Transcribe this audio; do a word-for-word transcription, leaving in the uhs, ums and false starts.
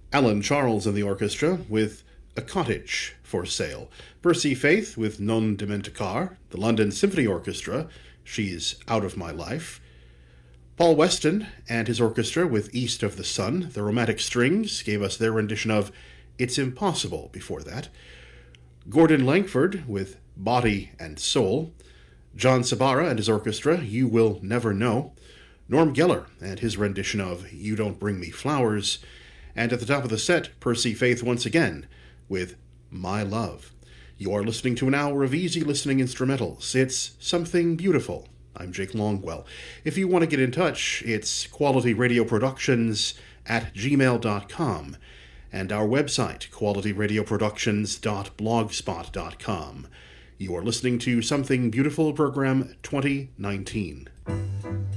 Alan Charles and the orchestra with A Cottage for Sale. Percy Faith with Non Dimenticar. The London Symphony Orchestra, She's Out of My Life. Paul Weston and his orchestra with East of the Sun. The Romantic Strings gave us their rendition of It's Impossible before that. Gordon Langford with Body and Soul. John Sabara and his orchestra, You Will Never Know. Norm Geller and his rendition of You Don't Bring Me Flowers. And at the top of the set, Percy Faith once again with My Love. You are listening to an hour of easy listening instrumentals. It's Something Beautiful. I'm Jake Longwell. If you want to get in touch, it's quality radio productions at gmail dot com and our website, quality radio productions dot blogspot dot com. You are listening to Something Beautiful, program twenty nineteen.